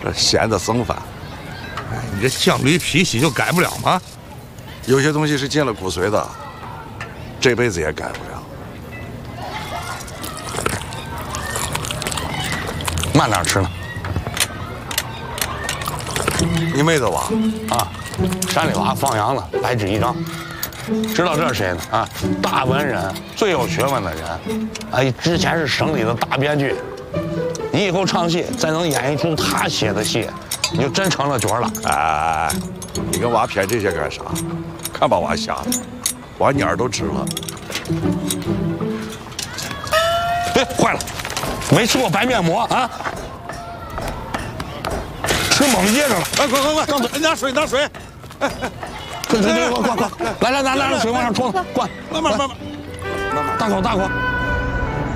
这闲的生饭。 你这犟驴脾气就改不了吗？ 有些东西是进了骨髓的，这辈子也改不了。 慢点吃呢。 你妹子娃啊，山里娃放羊了，白纸一张。知道这是谁呢？啊，大文人，最有学问的人。哎，之前是省里的大编剧。你以后唱戏，再能演一出他写的戏，你就真成了角了。 哎，你跟娃谝这些干啥？看把娃吓的，娃眼儿都直了。 哎，坏了，没吃过白面膜啊！吃猛噎着了！ 哎，快，拿水，拿水！ 快，来，拿水往上冲，灌！ 慢， 大口，